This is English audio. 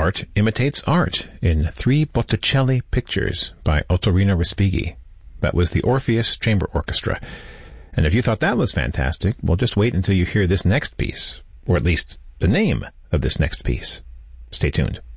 Art Imitates Art in 3 Botticelli pictures by Ottorino Respighi. That was the Orpheus Chamber Orchestra. And if you thought that was fantastic, well, just wait until you hear this next piece, or at least the name of this next piece. Stay tuned.